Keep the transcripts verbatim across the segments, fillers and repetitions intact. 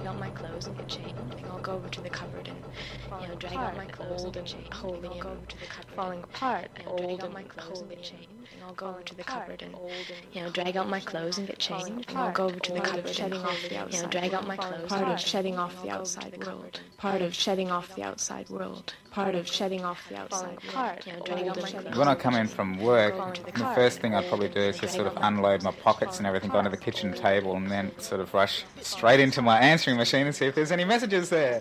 out my clothes and get changed. I'll go over to the cupboard and, you know, drag out my clothes and get changed. Holding and go over to the cupboard, falling apart, you know, drag out my clothes and get changed. And I'll go over to the cupboard and, you know, drag out my clothes and get changed. And I'll go over to the cupboard shedding off the outside, you know, drag out my clothes. Part of shedding off the outside world. Part of shedding off the outside world. Part of shedding off the outside world. You know, drag out my clothes. When I come in from work, the first thing I'd probably do is just sort of unload my pockets and everything, go onto the kitchen table, and then sort of rush straight into my answering machine and see if there's any messages there.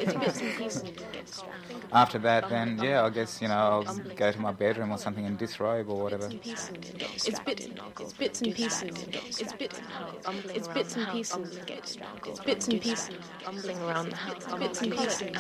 After that, then, yeah, I guess, you know, I'll go to my bedroom or something and disrobe or whatever. It's bits, it's bits and pieces. It's bits, it's bits and pieces. It's bits and pieces. Bumbling around the house. Bits and pieces.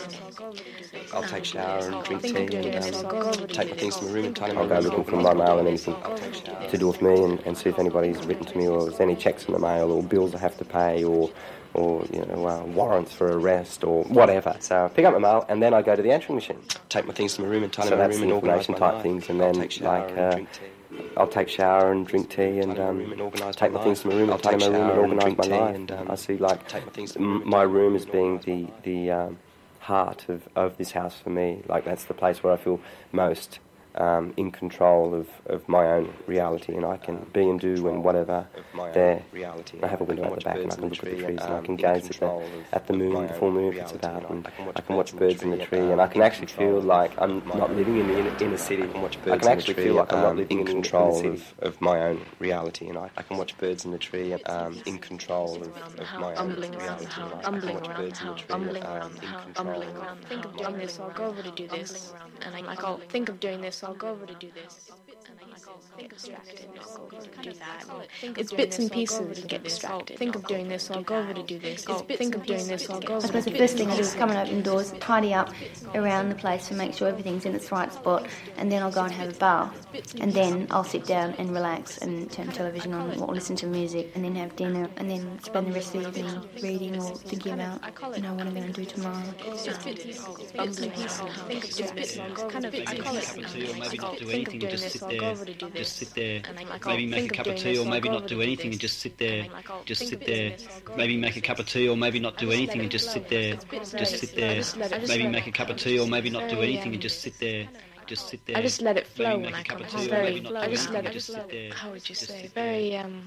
I'll take a shower and drink tea and um, take my things to my room and tidy my room. I'll go looking for my mail and anything to do with me and, and see if anybody's written to me or there's any checks in the mail or bills I have to pay or or you know uh, warrants for arrest or whatever. So I pick up my mail and then I go to the answering machine. Take my things to my room and tidy so my room and organise my type life. Things and then like uh, I'll take a shower and drink tea and um, take my things to my room and tidy my room and organise my life. And, um, I see like m- my room as being the the um, heart of, of this house for me. Like that's the place where I feel most Um, in control of, of my own reality, and I can be and do and whatever there. I have a window at the back and I can look at the trees and I can gaze at the, at the moon, the full moon if it's about, and I can watch birds in the tree and I can actually feel like I'm not living in the inner, inner city. I can actually feel like I'm not living in control of, of my own reality, and I, I can watch birds in the tree um, in control of, of my own reality. I can watch birds in the tree um, in control of think of doing this, I'll go over to do this, and I like I'll think of doing this, I'll go over to do this, and I like I'll get distracted, I'll go over to do that. It's bits and pieces. Get distracted. Think of doing this, I'll go over to do this. Think of doing this, I'll go over. I suppose the first thing I do is come and open doors, tidy up around the place and make sure everything's in its right spot, and then I'll go and have a bath, and then I'll sit down and relax and turn television on or listen to music, and then have dinner, and then spend the rest of the evening reading or thinking about, you know, what I'm going to do tomorrow. It's just bits and pieces. Think of doing this, kind of. I call it. Or maybe not do anything and just sit there, just sit there, maybe make a cup of tea or maybe not do anything and just sit there, just sit there, maybe make a cup of tea or maybe not do anything and just sit there, just sit there, maybe make a cup of tea or maybe not do anything and just sit there, just sit there. I just let it flow when I come home. Very, I just let it, just how would you say, very, um,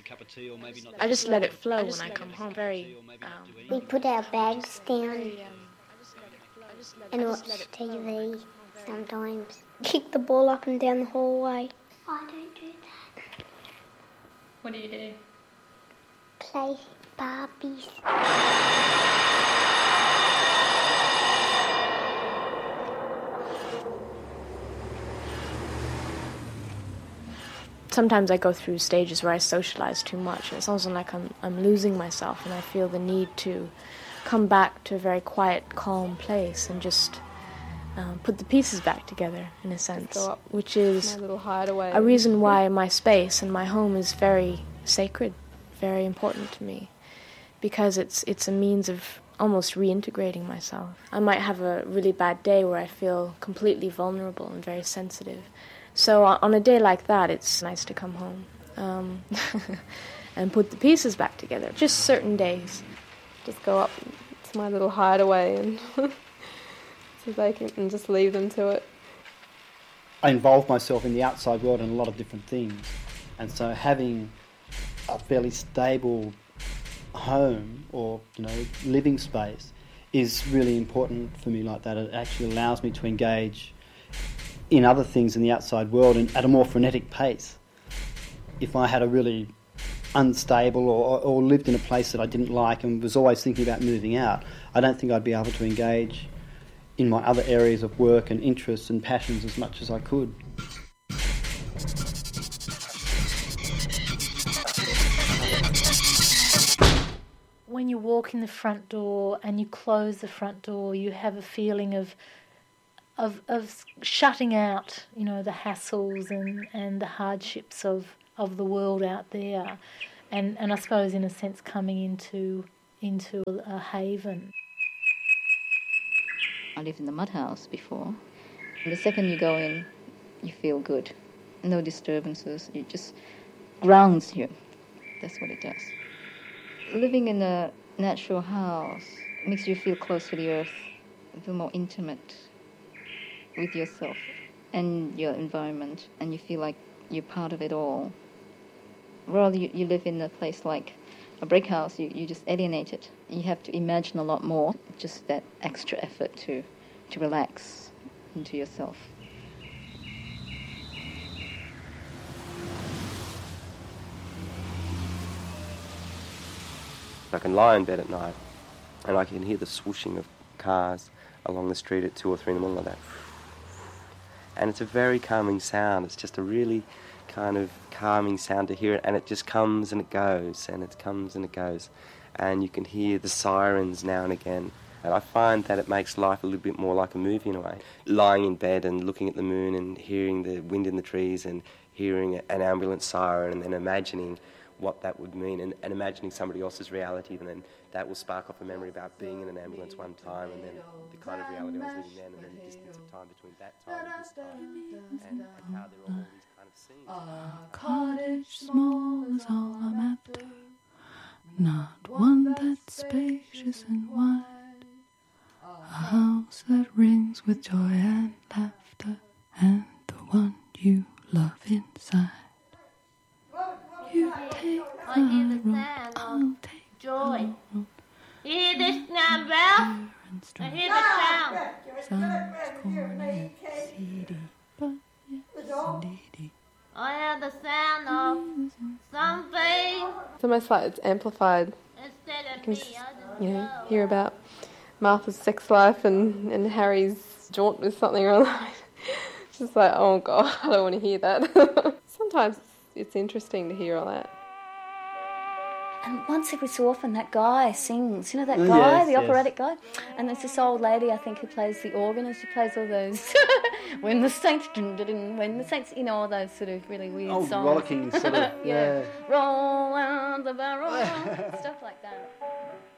I just let it flow when I come home. Very, um, we put our bags down and watch T V sometimes. Kick the ball up and down the hallway. I don't do that. What do you do? Play Barbies. Sometimes I go through stages where I socialize too much, and it's almost like I'm I'm losing myself, and I feel the need to come back to a very quiet, calm place and just um, put the pieces back together, in a sense, which is my little hideaway. A reason why my space and my home is very sacred, very important to me, because it's it's a means of almost reintegrating myself. I might have a really bad day where I feel completely vulnerable and very sensitive. So on a day like that, it's nice to come home um, and put the pieces back together. Just certain days. Just go up to my little hideaway and so they can and just leave them to it. I involve myself in the outside world in a lot of different things, and so having a fairly stable home or you know living space is really important for me. Like that, it actually allows me to engage in other things in the outside world and at a more frenetic pace. If I had a really unstable or, or lived in a place that I didn't like and was always thinking about moving out, I don't think I'd be able to engage in my other areas of work and interests and passions as much as I could. When you walk in the front door and you close the front door, you have a feeling of Of, of shutting out, you know, the hassles and, and the hardships of, of the world out there, and, and I suppose in a sense coming into into a, a haven. I lived in the mud house before. And the second you go in, you feel good. No disturbances. It just grounds you. That's what it does. Living in a natural house makes you feel close to the earth, feel more intimate with yourself and your environment, and you feel like you're part of it all. Rather, you, you live in a place like a brick house, you, you just alienate it. You have to imagine a lot more, just that extra effort to, to relax into yourself. I can lie in bed at night and I can hear the swooshing of cars along the street at two or three in the morning like that. And it's a very calming sound. It's just a really kind of calming sound to hear it, and it just comes and it goes, and it comes and it goes. And you can hear the sirens now and again. And I find that it makes life a little bit more like a movie in a way. Lying in bed and looking at the moon and hearing the wind in the trees and hearing an ambulance siren and then imagining what that would mean, and, and imagining somebody else's reality, and then that will spark off a memory about being in an ambulance one time, and then the kind of reality I was living then, and then the distance of time between that time and this time, and, and how there are all these kind of scenes. A cottage small is all I'm after, not one that's spacious and wide, a house that rings with joy and laughter, and the one you love inside. You take the road, I'll take joy. Hear this now, Ralph? I hear the sound. Sounds corny and seedy, but yes, indeedy. I hear the sound of something. It's almost like it's amplified. Instead of You can me, just, I just you know, know. hear about Martha's sex life and, and Harry's jaunt with something or other. It's just like, oh God, I don't want to hear that. Sometimes it's interesting to hear all that. And once every so often that guy sings, you know that Oh, guy, yes, the yes. operatic guy? And there's this old lady, I think, who plays the organ, and she plays all those, when the saints, dun, dun, dun, when the saints, you know, all those sort of really weird Oh, songs. rollicking sort of, yeah. Roll round the barrel, stuff like that.